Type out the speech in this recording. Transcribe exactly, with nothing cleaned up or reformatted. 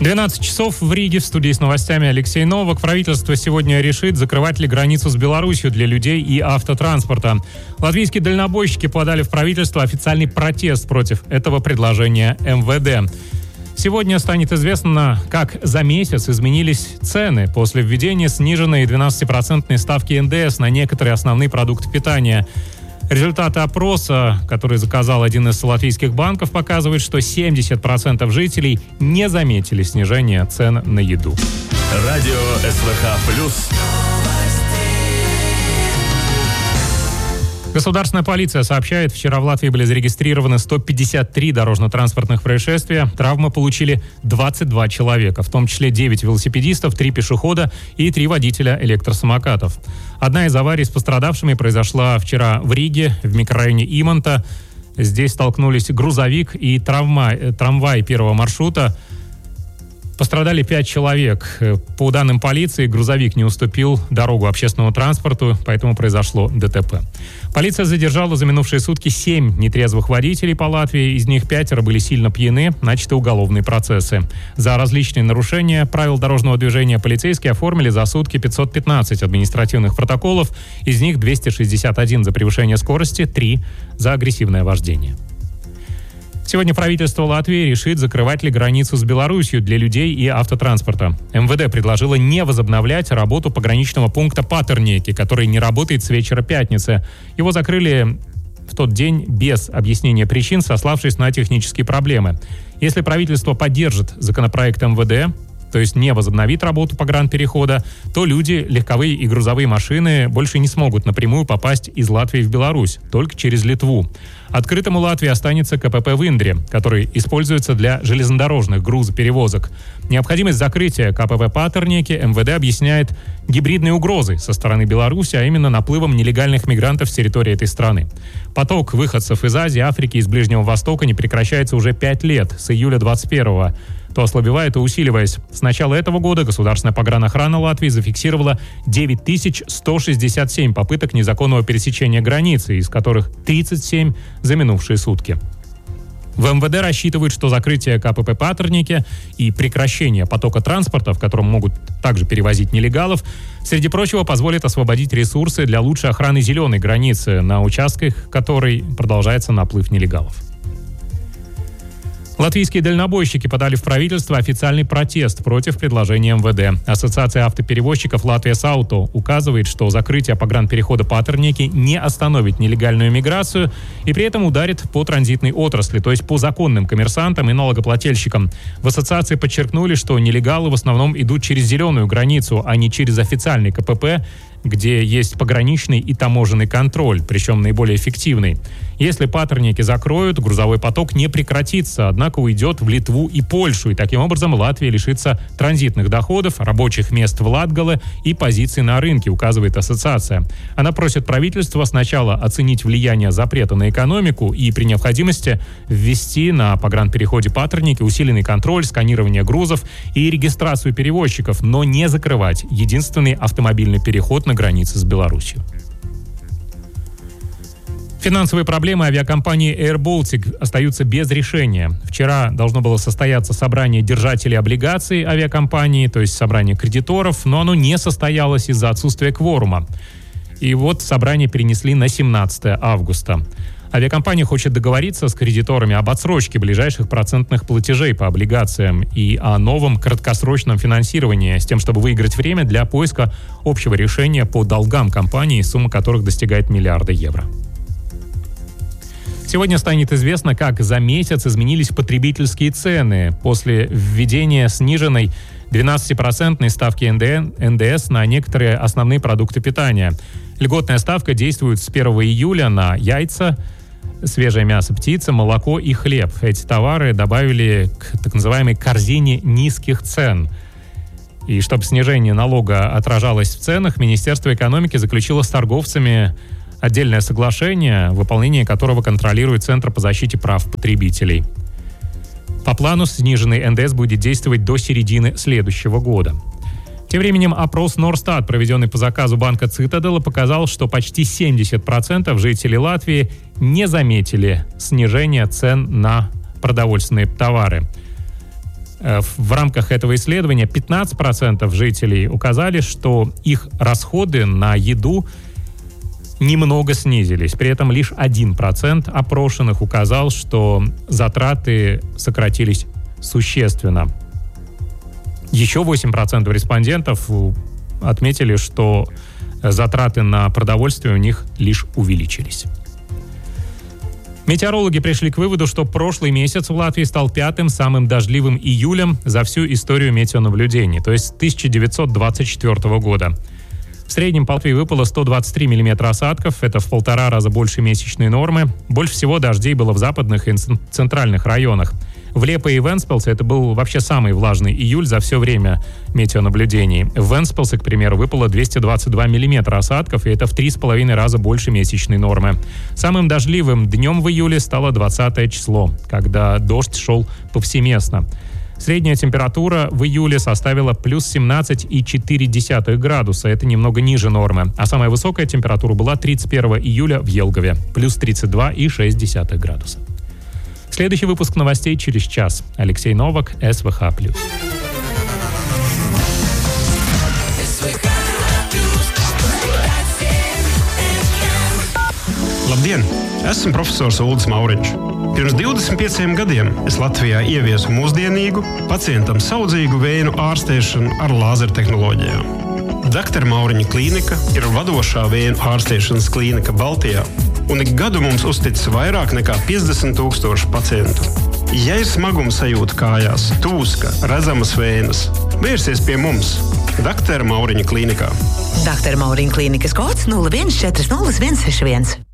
двенадцать часов в Риге. В студии с новостями Алексей Новак. Правительство сегодня решит, закрывать ли границу с Беларусью для людей и автотранспорта. Латвийские дальнобойщики подали в правительство официальный протест против этого предложения эм вэ дэ. Сегодня станет известно, как за месяц изменились цены после введения сниженной двенадцатипроцентной ставки эн дэ эс на некоторые основные продукты питания. Результаты опроса, который заказал один из латвийских банков, показывают, что семьдесят процентов жителей не заметили снижения цен на еду. Радио эс вэ ха плюс. Государственная полиция сообщает, вчера в Латвии были зарегистрированы сто пятьдесят три дорожно-транспортных происшествия. Травмы получили двадцать два человека, в том числе девять велосипедистов, три пешехода и три водителя электросамокатов. Одна из аварий с пострадавшими произошла вчера в Риге, в микрорайоне Иманта. Здесь столкнулись грузовик и трамвай, трамвай первого маршрута. Пострадали пять человек. По данным полиции, грузовик не уступил дорогу общественному транспорту, поэтому произошло дэ тэ пэ. Полиция задержала за минувшие сутки семь нетрезвых водителей по Латвии. Из них пятеро были сильно пьяны, начаты уголовные процессы. За различные нарушения правил дорожного движения полицейские оформили за сутки пятьсот пятнадцать административных протоколов. Из них двести шестьдесят один за превышение скорости, три за агрессивное вождение. Сегодня правительство Латвии решит, закрывать ли границу с Беларусью для людей и автотранспорта. эм вэ дэ предложило не возобновлять работу пограничного пункта Патернеки, который не работает с вечера пятницы. Его закрыли в тот день без объяснения причин, сославшись на технические проблемы. Если правительство поддержит законопроект эм вэ дэ, то есть не возобновит работу погранперехода, то люди, легковые и грузовые машины больше не смогут напрямую попасть из Латвии в Беларусь, только через Литву. Открытым у Латвии останется ка пэ пэ в Индре, который используется для железнодорожных грузоперевозок. Необходимость закрытия ка пэ пэ Патернеки эм вэ дэ объясняет гибридной угрозой со стороны Беларуси, а именно наплывом нелегальных мигрантов с территории этой страны. Поток выходцев из Азии, Африки и из Ближнего Востока не прекращается уже пять лет, с июля двадцать первого. То ослабевает и усиливаясь. С начала этого года государственная погранохрана Латвии зафиксировала девять тысяч сто шестьдесят семь попыток незаконного пересечения границы, из которых тридцать семь за минувшие сутки. В эм вэ дэ рассчитывают, что закрытие ка пэ пэ Патернеки и прекращение потока транспорта, в котором могут также перевозить нелегалов, среди прочего, позволит освободить ресурсы для лучшей охраны зеленой границы, на участках которой продолжается наплыв нелегалов. Латвийские дальнобойщики подали в правительство официальный протест против предложения эм вэ дэ. Ассоциация автоперевозчиков «Латвия Сауто» указывает, что закрытие погранперехода Патернеки не остановит нелегальную миграцию и при этом ударит по транзитной отрасли, то есть по законным коммерсантам и налогоплательщикам. В ассоциации подчеркнули, что нелегалы в основном идут через зеленую границу, а не через официальный ка пэ пэ, где есть пограничный и таможенный контроль, причем наиболее эффективный. Если Патернеки закроют, грузовой поток не прекратится, однако уйдет в Литву и Польшу, и таким образом Латвия лишится транзитных доходов, рабочих мест в Латгале и позиций на рынке, указывает ассоциация. Она просит правительство сначала оценить влияние запрета на экономику и при необходимости ввести на погранпереходе Патернеки усиленный контроль, сканирование грузов и регистрацию перевозчиков, но не закрывать единственный автомобильный переход на границе с Беларусью. Финансовые проблемы авиакомпании Air Baltic остаются без решения. Вчера должно было состояться собрание держателей облигаций авиакомпании, то есть собрание кредиторов, но оно не состоялось из-за отсутствия кворума. И вот собрание перенесли на семнадцатое августа. Авиакомпания хочет договориться с кредиторами об отсрочке ближайших процентных платежей по облигациям и о новом краткосрочном финансировании, с тем, чтобы выиграть время для поиска общего решения по долгам компании, сумма которых достигает миллиарда евро. Сегодня станет известно, как за месяц изменились потребительские цены после введения сниженной двенадцатипроцентной ставки эн дэ эс на некоторые основные продукты питания. Льготная ставка действует с первого июля на яйца, свежее мясо птицы, молоко и хлеб. Эти товары добавили к так называемой корзине низких цен. И чтобы снижение налога отражалось в ценах, Министерство экономики заключило с торговцами отдельное соглашение, выполнение которого контролирует Центр по защите прав потребителей. По плану сниженный эн дэ эс будет действовать до середины следующего года. Тем временем опрос Норстат, проведенный по заказу банка Цитадела, показал, что почти семьдесят процентов жителей Латвии не заметили снижения цен на продовольственные товары. В рамках этого исследования пятнадцать процентов жителей указали, что их расходы на еду немного снизились. При этом лишь один процент опрошенных указал, что затраты сократились существенно. Еще восемь процентов респондентов отметили, что затраты на продовольствие у них лишь увеличились. Метеорологи пришли к выводу, что прошлый месяц в Латвии стал пятым самым дождливым июлем за всю историю метеонаблюдений, то есть с тысяча девятьсот двадцать четвёртого года. В среднем по Латвии выпало сто двадцать три миллиметра осадков, это в полтора раза больше месячной нормы. Больше всего дождей было в западных и центральных районах. В Лепе и Венспилсе это был вообще самый влажный июль за все время метеонаблюдений. В Венспилсе, к примеру, выпало двести двадцать два миллиметра осадков, и это в три с половиной раза больше месячной нормы. Самым дождливым днем в июле стало двадцатое число, когда дождь шел повсеместно. Средняя температура в июле составила плюс семнадцать и четыре десятых градуса. Это немного ниже нормы. А самая высокая температура была тридцать первого июля в Елгове. Плюс тридцать два и шесть десятых градуса. Следующий выпуск новостей через час. Алексей Новак, СВХ+. Labdien! Esmu profesors Uldis Mauriņš. Pirms divdesmit pieciem gadiem es Latvijā ieviesu mūsdienīgu, pacientam saudzīgu vēju ārstēšanu ar lāzertehnoloģijām. Doktora Mauriņa klīnika ir vadošā vēju ārstēšanas klīnika Baltijā, un ik gadu mums uztic vairāk nekā piecdesmit tūkstoši pacientu. Ja ir smaguma sajūta kājās, tūska, redzamas vējas, vērsies pie mums, Doktora Mauriņa klīnikā. Doktora Mauriņa klīnikas kods nulle viens četri nulle viens seši viens.